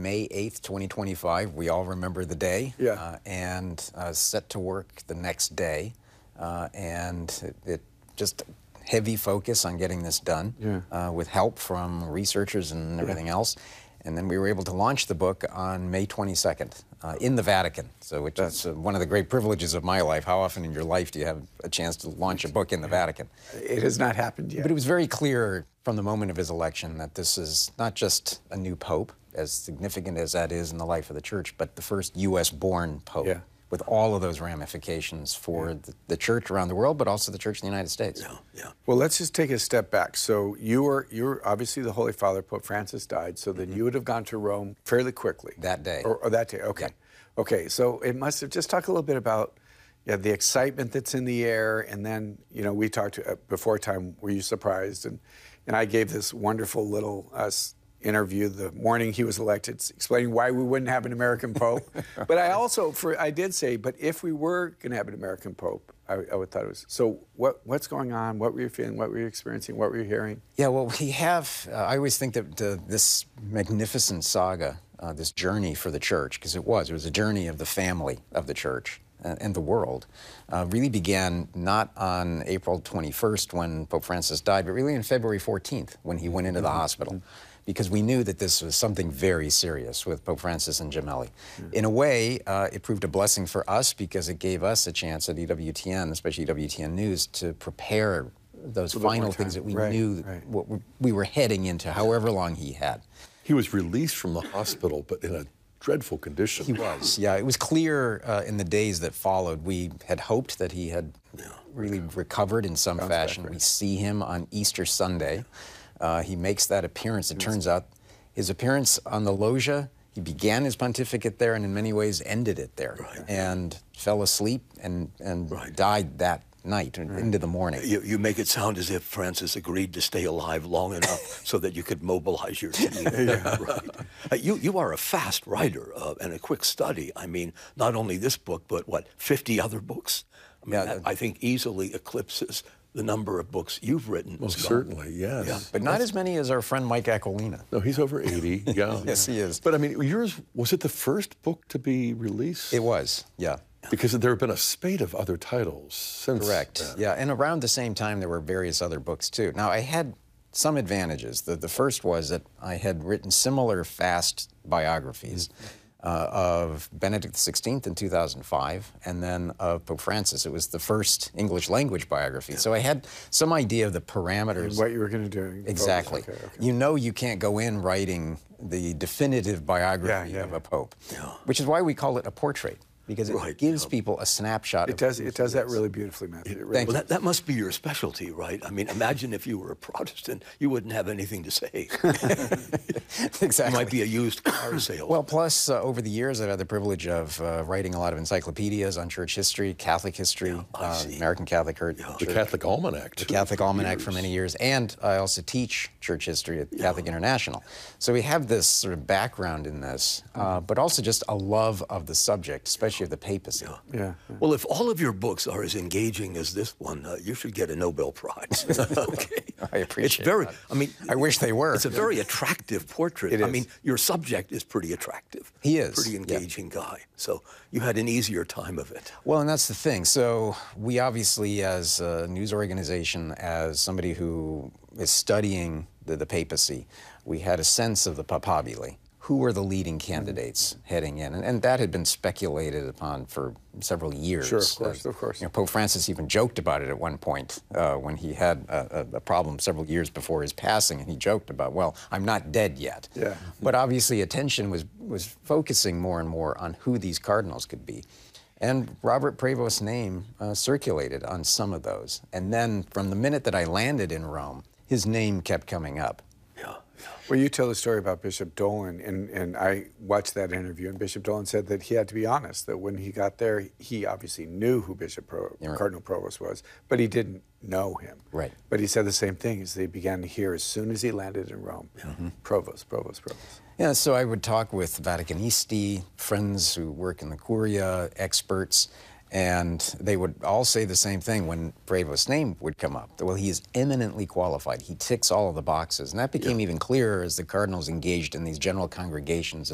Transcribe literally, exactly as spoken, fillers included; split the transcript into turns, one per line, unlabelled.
May eighth, twenty twenty-five. We all remember the day.
Yeah.
Uh, and uh, set to work the next day. Uh, and it, it just heavy focus on getting this done.
Yeah.
Uh, with help from researchers and everything yeah. else. And then we were able to launch the book on May twenty-second uh, in the Vatican, so which is uh, one of the great privileges of my life. How often in your life do you have a chance to launch a book in the Vatican?
It has not happened yet.
But it was very clear from the moment of his election that this is not just a new pope, as significant as that is in the life of the church, but the first U S born pope.
Yeah.
With all of those ramifications for yeah. the, the church around the world, but also the church in the United States.
Yeah, yeah.
Well, let's just take a step back. So you were, you were obviously the Holy Father, Pope Francis died, so then mm-hmm. you would have gone to Rome fairly quickly.
That day.
Or, or that day, okay. Yeah. Okay, so it must have, just talk a little bit about yeah, the excitement that's in the air, and then, you know, we talked to, uh, before time, were you surprised? And, and I gave this wonderful little uh, interview the morning he was elected, explaining why we wouldn't have an American pope. But I also, for I did say, but if we were going to have an American pope, I, I would thought it was. So what what's going on? What were you feeling? What were you experiencing? What were you hearing?
Yeah, well, we have. Uh, I always think that uh, this magnificent saga, uh, this journey for the church, because it was, it was a journey of the family of the church and, and the world, uh, really began not on April twenty-first when Pope Francis died, but really on February fourteenth when he went into the mm-hmm. hospital. Mm-hmm. Because we knew that this was something very serious with Pope Francis and Gemelli. Mm. In a way, uh, it proved a blessing for us because it gave us a chance at E W T N, especially E W T N News, to prepare those final things that we
right,
knew
right.
what we were heading into, however long he had.
He was released from the hospital, but in a dreadful condition.
He was, yeah. It was clear uh, in the days that followed. We had hoped that he had yeah. really recovered in some Sounds fashion. Back, right. We see him on Easter Sunday. Uh, he makes that appearance. It turns out his appearance on the loggia, he began his pontificate there and in many ways ended it there.
Right.
And fell asleep and, and
right.
died that night right. into the morning.
You, you make it sound as if Francis agreed to stay alive long enough so that you could mobilize your team. Yeah. Right. Uh, you, you are a fast writer uh, and a quick study. I mean, not only this book, but what, fifty other books? I mean,
yeah,
that, I think easily eclipses the number of books you've written.
Well, certainly, yes.
Yeah.
But not That's, as many as our friend Mike Aquilina.
No, he's over eighty, yeah.
Yes, he is.
But I mean, yours, was it the first book to be released?
It was, yeah.
Because there have been a spate of other titles since
Correct,
then.
Yeah, and around the same time there were various other books too. Now, I had some advantages. The, the first was that I had written similar fast biographies. Mm-hmm. Uh, of Benedict the sixteenth in two thousand five, and then of Pope Francis. It was the first English language biography. Yeah. So I had some idea of the parameters.
And what you were going to do.
Exactly.
Okay, okay.
You know you can't go in writing the definitive biography
yeah, yeah,
of
yeah.
a pope,
yeah.
which is why we call it a portrait. Because it
right,
gives
yeah.
people a snapshot.
It
of
does. It does that really beautifully, Matthew. It really
well, that, that must be your specialty, right? I mean, imagine if you were a Protestant, you wouldn't have anything to say.
Exactly.
You might be a used car salesman.
Well, plus, uh, over the years, I've had the privilege of uh, writing a lot of encyclopedias on church history, Catholic history,
yeah,
uh, American Catholic Church.
Yeah. The Catholic Almanac, too.
The Catholic Almanac
years.
for many years. And I also teach church history at
yeah.
Catholic International. So we have this sort of background in this, uh, but also just a love of the subject, especially of the papacy.
Yeah.
Yeah.
Well, if all of your books are as engaging as this one, uh, you should get a Nobel Prize. Okay.
I appreciate
It's very,
that.
I mean,
I wish they were.
It's a very attractive portrait.
It
I
is.
mean, your subject is pretty attractive.
He is.
Pretty engaging yeah. guy. So you had an easier time of it.
Well, and that's the thing. So we obviously, as a news organization, as somebody who is studying the, the papacy, we had a sense of the papabile. Who were the leading candidates heading in? And, and that had been speculated upon for several years.
Sure, of course,
uh,
of course.
You know, Pope Francis even joked about it at one point uh, when he had a, a, a problem several years before his passing, and he joked about, well, I'm not dead yet.
Yeah.
But obviously attention was, was focusing more and more on who these cardinals could be. And Robert Prevost's name uh, circulated on some of those. And then from the minute that I landed in Rome, his name kept coming up.
Yeah.
Well, you tell the story about Bishop Dolan, and, and I watched that interview, and Bishop Dolan said that he had to be honest, that when he got there, he obviously knew who Bishop Pro
Yeah, right.
Cardinal Provost was, but he didn't know him.
Right.
But he said the same thing, as they began to hear as soon as he landed in Rome, mm-hmm. Provost, Provost, Provost.
Yeah, so I would talk with Vaticanisti, friends who work in the Curia, experts, and they would all say the same thing when Prevost's name would come up. Well, he is eminently qualified. He ticks all of the boxes. And that became yeah. even clearer as the cardinals engaged in these general congregations